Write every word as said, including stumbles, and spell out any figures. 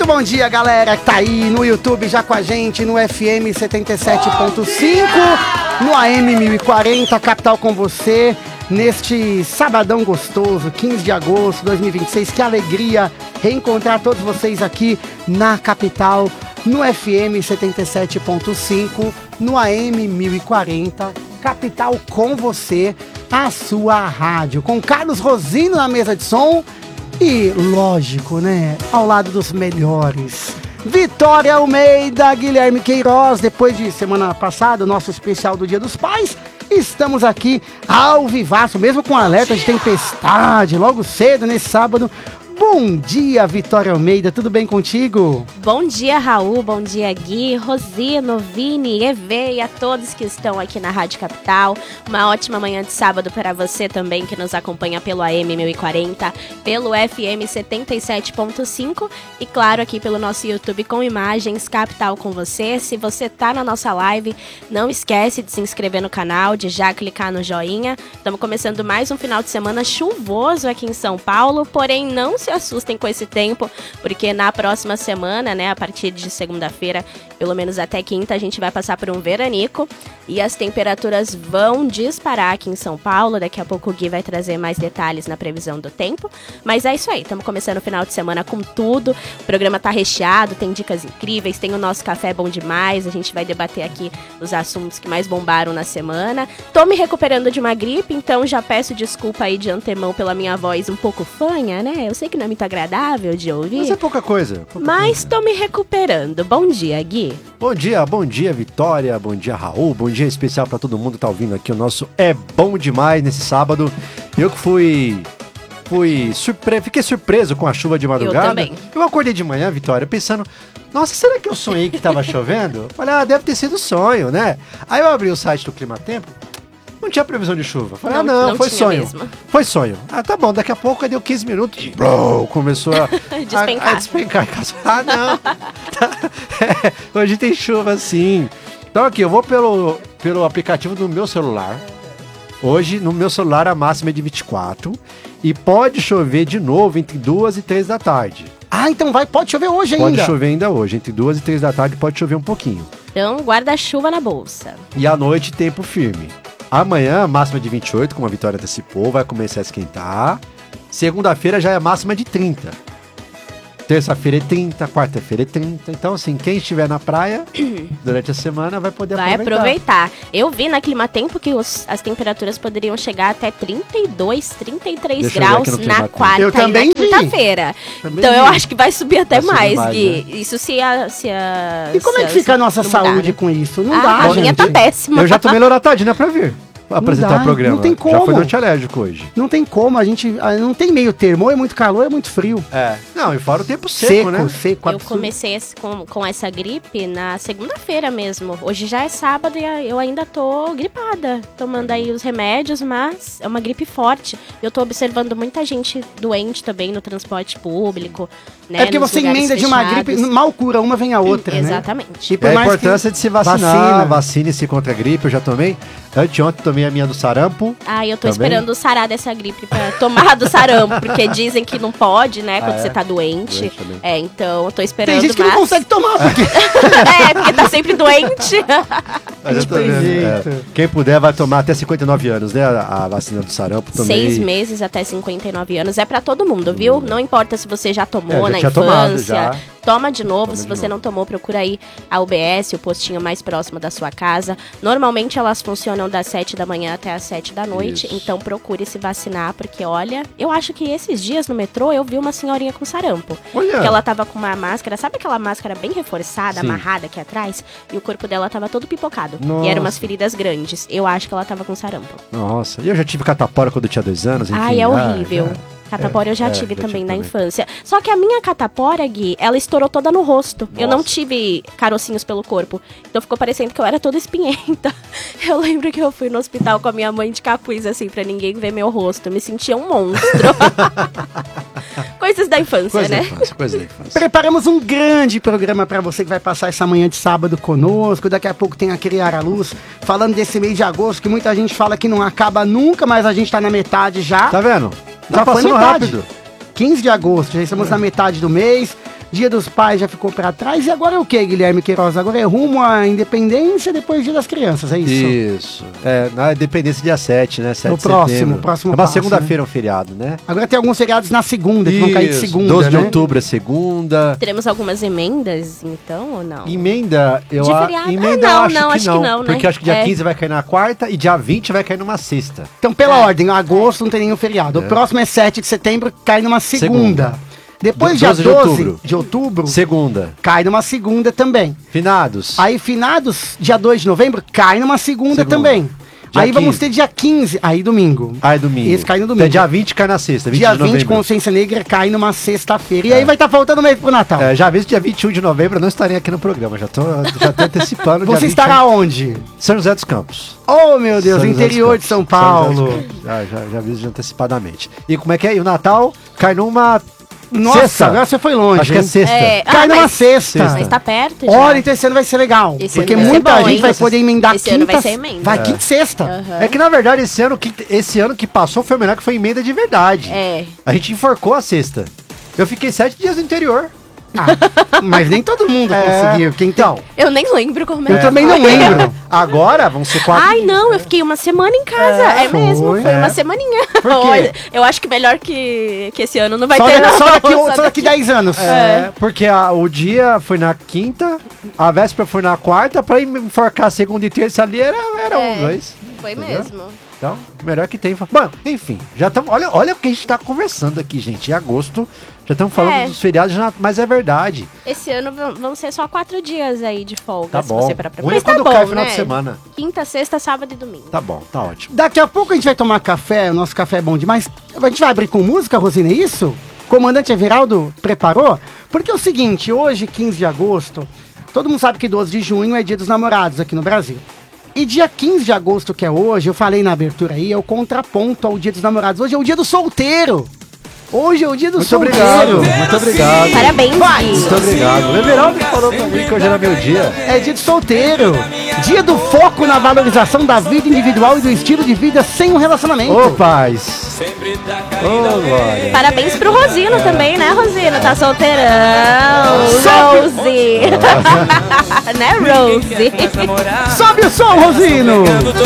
bom dia, galera que tá aí no YouTube já com a gente, no F M setenta e sete ponto cinco, no A M mil e quarenta, Capital com você, neste sabadão gostoso, quinze de agosto de dois mil e vinte e seis. Que alegria reencontrar todos vocês aqui na Capital, no F M setenta e sete ponto cinco, no A M mil e quarenta, Capital com você, a sua rádio, com Carlos Rosino na mesa de som. E, lógico, né, ao lado dos melhores, Vitória Almeida, Guilherme Queiroz. Depois de semana passada, o nosso especial do Dia dos Pais, estamos aqui ao vivaço, mesmo com alerta de tempestade, logo cedo, nesse sábado. Bom dia, Vitória Almeida, tudo bem contigo? Bom dia, Raul, bom dia, Gui, Rosino, Vini, Evê e a todos que estão aqui na Rádio Capital. Uma ótima manhã de sábado para você também que nos acompanha pelo A M mil e quarenta, pelo F M setenta e sete ponto cinco e, claro, aqui pelo nosso YouTube com imagens, Capital com você. Se você tá na nossa live, não esquece de se inscrever no canal, de já clicar no joinha. Estamos começando mais um final de semana chuvoso aqui em São Paulo, porém não se assustem com esse tempo, porque na próxima semana, né, a partir de segunda-feira, pelo menos até quinta, a gente vai passar por um veranico e as temperaturas vão disparar aqui em São Paulo. Daqui a pouco o Gui vai trazer mais detalhes na previsão do tempo, mas é isso aí, estamos começando o final de semana com tudo. O programa tá recheado, tem dicas incríveis, tem o nosso café bom demais, a gente vai debater aqui os assuntos que mais bombaram na semana. Tô me recuperando de uma gripe, então já peço desculpa aí de antemão pela minha voz um pouco fanha, né? Eu sei que não é muito agradável de ouvir. Mas é pouca coisa. Pouca mas coisa. Tô me recuperando. Bom dia, Gui. Bom dia, bom dia, Vitória. Bom dia, Raul. Bom dia especial pra todo mundo que tá ouvindo aqui. O nosso É Bom Demais nesse sábado. Eu que fui... Fui surpre... Fiquei surpreso com a chuva de madrugada. Eu também. Eu acordei de manhã, Vitória, pensando... Nossa, será que eu sonhei que tava chovendo? Falei, ah, deve ter sido sonho, né? Aí eu abri o site do Climatempo. Não tinha previsão de chuva. Falei, não, ah, não, não foi sonho. Mesmo. Foi sonho. Ah, tá bom, daqui a pouco, deu quinze minutos, bro, começou a despencar. A, a despencar. Ah, não. É, hoje tem chuva sim. Então aqui, eu vou pelo, pelo aplicativo do meu celular. Hoje, no meu celular, a máxima é de vinte e quatro. E pode chover de novo entre duas e três da tarde. Ah, então vai, pode chover hoje ainda. Pode chover ainda hoje. Entre duas e três da tarde pode chover um pouquinho. Então, guarda-chuva na bolsa. E à noite, tempo firme. Amanhã, máxima de vinte e oito, como a Vitória antecipou, vai começar a esquentar. Segunda-feira já é máxima de trinta. Terça-feira é trinta, quarta-feira é trinta. Então, assim, quem estiver na praia durante a semana vai poder vai aproveitar. Vai aproveitar. Eu vi na Climatempo que os, as temperaturas poderiam chegar até trinta e dois, trinta e três Deixa graus na quarta eu e também na quinta-feira. Então, vi. Eu acho que vai subir até vai mais, mais, Gui. Né? Isso se a, se a... E como se é que fica a nossa saúde, né, com isso? Não ah, dá, a minha tá péssima. Eu já tomei loratadina pra vir apresentar dá, o programa. Não tem como. Já foi no antialérgico hoje. Não tem como, a gente não tem meio termo, ou é muito calor ou é muito frio. É. Não, e fora o tempo seco, seco né? Seco, Eu absurdo. comecei esse, com, com essa gripe na segunda-feira mesmo. Hoje já é sábado e eu ainda tô gripada, tomando aí os remédios, mas é uma gripe forte. Eu tô observando muita gente doente também no transporte público, né? É porque você emenda de uma gripe, mal cura, uma vem a outra, hum, né? Exatamente. E é a importância de se vacinar, vacine-se contra a gripe, eu já tomei. Anteontem tomei a minha do sarampo. Ah, eu tô também. esperando sarar dessa gripe pra tomar do sarampo, porque dizem que não pode, né, quando ah, é? você tá doente. doente é, então eu tô esperando. Tem gente mas... que não consegue tomar, porque... é, porque tá sempre doente. Mas eu tô vendo, é. Quem puder vai tomar até cinquenta e nove anos, né, a, a vacina do sarampo. Tomei... Seis meses até cinquenta e nove anos. É pra todo mundo, viu? Hum. Não importa se você já tomou é, na já infância. Tomado, já. Toma de novo, Toma se de você novo. não tomou, procura aí a U B S, o postinho mais próximo da sua casa. Normalmente elas funcionam das sete da manhã até as sete da noite, Isso. então procure se vacinar, porque olha, eu acho que esses dias no metrô eu vi uma senhorinha com sarampo. Olha. Que ela tava com uma máscara, sabe aquela máscara bem reforçada, Sim. amarrada aqui atrás? E o corpo dela tava todo pipocado. Nossa. E eram umas feridas grandes. Eu acho que ela tava com sarampo. Nossa, e eu já tive catapora quando eu tinha dois anos, enfim. Ai, é horrível. Ah, Catapora é, eu já é, tive já também tive na também. infância. Só que a minha catapora, Gui, ela estourou toda no rosto. Nossa. Eu não tive carocinhos pelo corpo. Então ficou parecendo que eu era toda espinhenta. Eu lembro que eu fui no hospital com a minha mãe de capuz, assim, pra ninguém ver meu rosto. Eu me sentia um monstro. Coisas da infância, coisa né? Da infância, coisa da infância. Preparamos um grande programa pra você que vai passar essa manhã de sábado conosco. Daqui a pouco tem aquele Ar à Luz, falando desse mês de agosto, que muita gente fala que não acaba nunca, mas a gente tá na metade já. Tá vendo? Já Tá foi passando metade. rápido. quinze de agosto, já estamos é. na metade do mês. Dia dos Pais já ficou pra trás. E agora é o que, Guilherme Queiroz? Agora é rumo à independência depois do Dia das Crianças, é isso? Isso. É, na independência dia sete, né? sete o de próximo, setembro. próximo É uma passo, segunda-feira né? um feriado, né? Agora tem alguns feriados na segunda, que Isso. vão cair de segunda, doze de né? outubro é segunda. Teremos algumas emendas, então, ou não? Emenda, eu De a, feriado? emenda Ah, eu não, acho, não, que, acho não, que não, né? porque acho que dia É. quinze vai cair na quarta e dia vinte vai cair numa sexta. Então, pela É. ordem, agosto não tem nenhum feriado. O próximo é sete de setembro, cai numa segunda. Segunda. Depois, Do- dia doze doze de outubro. de outubro, Segunda. cai numa segunda também. Finados. Aí, finados, dia dois de novembro, cai numa segunda, Segunda. também. Dia Aí vamos quinze. ter dia quinze, aí domingo. Aí domingo. Esse cai no domingo. Até dia vinte cai na sexta, vinte Dia de vinte, novembro. Consciência Negra, cai numa sexta-feira. E aí vai estar faltando mês pro Natal. É, já aviso que dia vinte e um de novembro eu não estarei aqui no programa. Já tô, já tô antecipando. Você dia estará vinte e um. onde? São José dos Campos. Oh, meu Deus, São José interior dos de São Campos. São José Paulo. dos Campos. Já, já, já aviso de antecipadamente. E como é que é? E o Natal cai numa Nossa, sexta. agora você foi longe. Acho que é hein? sexta. É, Cai ah, numa mas- sexta. Mas tá perto já. Olha, então esse ano vai ser legal. Esse porque ano vai ser muita bom, gente hein? vai poder emendar Esse ano vai quinta. ser emenda. Vai quinta e sexta. Aham. É que na verdade esse ano que, esse ano que passou foi o melhor, que foi emenda de verdade. É. A gente enforcou a sexta. Eu fiquei sete dias no interior. Ah, mas nem todo mundo É. conseguiu. Quem tem... Então, Eu nem lembro como é. Eu também não lembro. agora vão ser quatro. Ai, não, eu fiquei uma semana em casa. É, É, mesmo, foi. foi uma É. semaninha. Por quê? Olha, eu acho que melhor que, que esse ano não vai Só, ter, não. só daqui, Só só daqui dez anos. É, porque a- o dia foi na quinta, a véspera foi na quarta, pra enforcar a segunda e terça ali era, era É. um, dois. Foi Entendeu? mesmo. Então, melhor que tem. Bom, enfim, já estamos. Olha, olha o que a gente tá conversando aqui, gente. Em agosto, já estamos falando É. dos feriados, já- mas é verdade. Esse ano vão vão ser só quatro dias aí de folga, Tá se bom. você parar pra Ruim é Mas tá quando bom, cai final né? de semana. Quinta, sexta, sábado e domingo. Tá bom, tá ótimo. Daqui a pouco a gente vai tomar café, o nosso café é bom demais. A gente vai abrir com música, Rosina, é isso? Comandante Everaldo preparou? Porque é o seguinte, hoje, quinze de agosto, todo mundo sabe que doze de junho é dia dos namorados aqui no Brasil. E dia quinze de agosto, que é hoje, eu falei na abertura aí, é o contraponto ao dia dos namorados. Hoje é o dia do solteiro. Hoje é o dia do Muito solteiro. obrigado, muito obrigado. Parabéns, Vai. Gui. Muito obrigado. O Everaldo falou pra mim que hoje era meu dia. É dia de solteiro. Dia do foco na valorização da vida individual e do estilo de vida sem um relacionamento. Ô, paz. Ô, Glória. Parabéns pro Rosino também, né, Rosino? Tá solteirão. Rose. Né, Rose? Sobe o som, Rosino! Todo